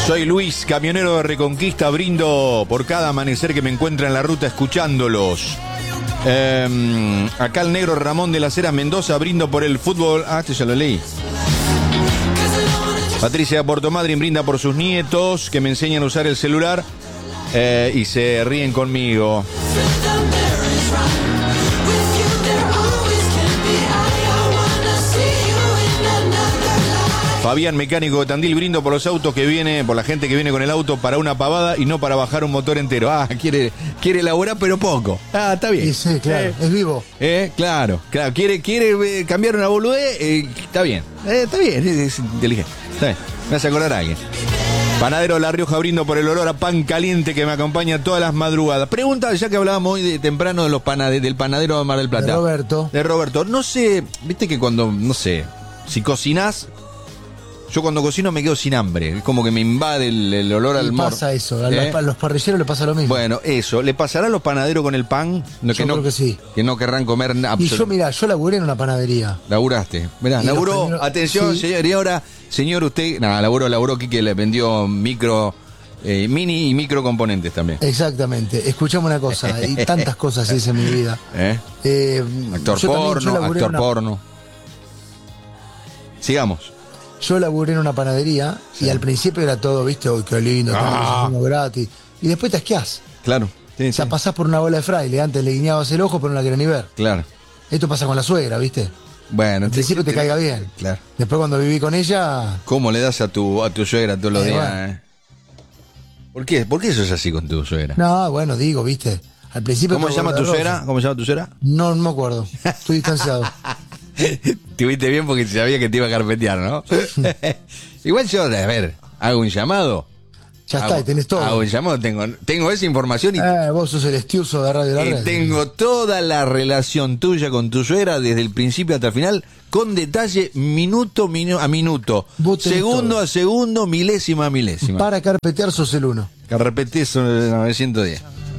Soy Luis, camionero de Reconquista, brindo por cada amanecer que me encuentra en la ruta escuchándolos. Acá el negro Ramón de las Heras Mendoza, brindo por el fútbol. Ah, este ya lo leí. Patricia de Puerto Madryn brinda por sus nietos que me enseñan a usar el celular y se ríen conmigo. Fabián, mecánico de Tandil, brindo por los autos que viene, por la gente que viene con el auto para una pavada y no para bajar un motor entero. Ah, quiere elaborar pero poco. Ah, está bien. Sí, claro, es vivo. Claro. Quiere cambiar una boludez, está bien. Está bien, es inteligente. Está bien, me hace acordar a alguien. Panadero de La Rioja, brindo por el olor a pan caliente que me acompaña todas las madrugadas. Pregunta, ya que hablábamos hoy de temprano de los del panadero de Mar del Plata. De Roberto. No sé, viste que cuando, no sé, si cocinás, yo cuando cocino me quedo sin hambre. Es como que me invade el olor al morro. Pasa eso, a los parrilleros le pasa lo mismo. Bueno, eso. ¿Le pasará a los panaderos con el pan? Yo creo que sí. Que no querrán comer nada. Y yo laburé en una panadería. Laburaste. Mirá, laburó, atención, sí. Señor, y ahora, señor, usted, laburó Quique, le vendió micro, mini y micro componentes también. Exactamente. Escuchame una cosa, y tantas cosas hice en mi vida. Actor porno. Sigamos. Yo laburé en una panadería y al principio era todo, viste, uy, qué lindo, gratis. Y después te asqueás. Claro. Sí, o sea, pasás por una bola de fraile, antes le guiñabas el ojo, pero no la querías ni ver. Claro. Esto pasa con la suegra, viste. Bueno, al principio te caiga bien. Claro. Después cuando viví con ella... ¿Cómo le das a tu suegra todos los días? ¿Por qué? ¿Por qué eso es así con tu suegra? No, bueno, digo, viste. Al principio... ¿Cómo se llama tu suegra? No me acuerdo. Estoy distanciado. Te viste bien porque sabía que te iba a carpetear, ¿no? Igual yo, a ver, hago un llamado. Ya está, y tenés todo. Hago un llamado, tengo esa información y... vos sos el estiuso de Radio La Red. Tengo toda la relación tuya con tu suegra desde el principio hasta el final, con detalle, minuto a minuto, segundo a segundo, milésima a milésima. Para carpetear sos el uno. Carpeteé son 910.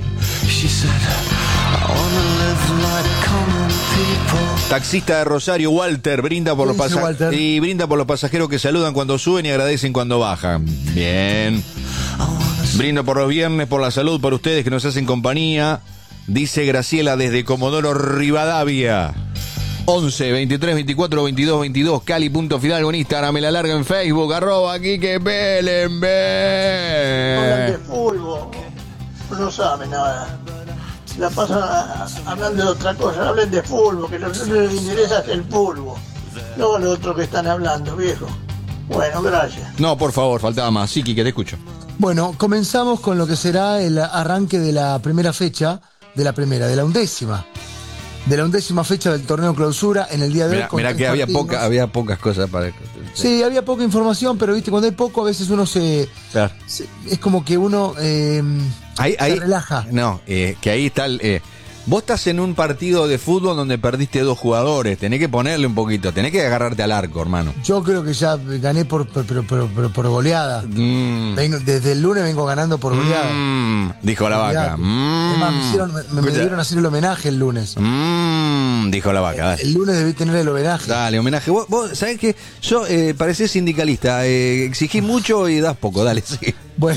Taxista de Rosario, Walter, brinda por los pasajeros y brinda por los pasajeros que saludan cuando suben y agradecen cuando bajan. Bien. Brindo por los viernes, por la salud, por ustedes que nos hacen compañía. Dice Graciela desde Comodoro Rivadavia. 11 23 24 22 22 Cali.Fidalgo en Instagram, me la larga en Facebook, @Quique Belenbe. Hablan de fútbol, no saben nada. La pasan hablando de otra cosa, hablen de fútbol, que no les interesa el fútbol, no lo otro que están hablando, viejo. Bueno, gracias. No, por favor, faltaba más. Sí, Quique, te escucho. Bueno, comenzamos con lo que será el arranque de la primera fecha, de la 11ª. De la 11ª fecha del torneo clausura en el día de hoy. Mirá que había pocas cosas para... Sí, había poca información, pero viste, cuando hay poco a veces uno Claro. es como que uno se relaja. No, que ahí está vos estás en un partido de fútbol donde perdiste 2 jugadores, tenés que ponerle un poquito, tenés que agarrarte al arco, hermano. Yo creo que ya gané por goleada. Desde el lunes vengo ganando por goleada. Dijo la vaca. Además, me dieron a hacer el homenaje el lunes. Dijo la vaca, dale. El lunes debí tener el homenaje. Dale, homenaje. Vos sabés que yo parecés sindicalista, exigí mucho y das poco, dale, sí. Bueno.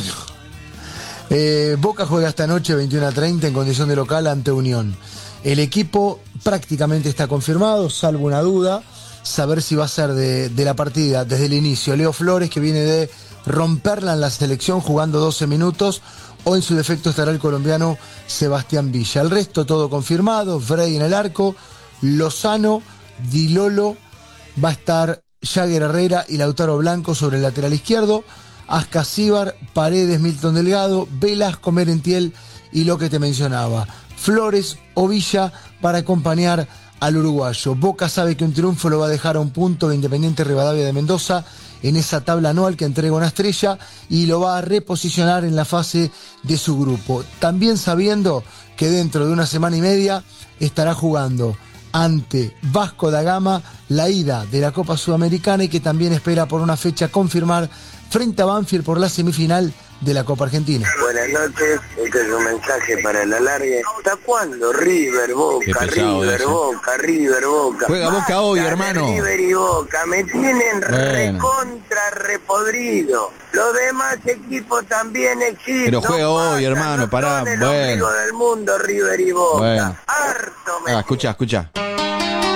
Boca juega esta noche 21:30 en condición de local ante Unión. El equipo prácticamente está confirmado, salvo una duda, saber si va a ser de la partida desde el inicio Leo Flores, que viene de romperla en la selección jugando 12 minutos, o en su defecto estará el colombiano Sebastián Villa. El resto todo confirmado, Frey en el arco, Lozano, Di Lolo, va a estar Jagger Herrera y Lautaro Blanco sobre el lateral izquierdo, Ascasíbar, Paredes, Milton Delgado, Velasco, Merentiel y lo que te mencionaba, Flores o Villa para acompañar al uruguayo. Boca sabe que un triunfo lo va a dejar a un punto de Independiente Rivadavia de Mendoza en esa tabla anual que entrega una estrella y lo va a reposicionar en la fase de su grupo. También sabiendo que dentro de una semana y media estará jugando ante Vasco da Gama la ida de la Copa Sudamericana y que también espera por una fecha confirmar frente a Banfield por la semifinal de la Copa Argentina. Buenas noches, este es un mensaje para el alargue. ¿Hasta cuándo River, Boca, Qué pesado River, eso. Boca, River, Boca? Juega Boca hoy, Basta de hermano. River y Boca, me tienen Bueno. recontra repodrido. Los demás equipos también existen. Pero juega hoy, pasa, hermano, no pará, son el bueno. ombligo del mundo, River y Boca. Bueno. Harto me Escucha.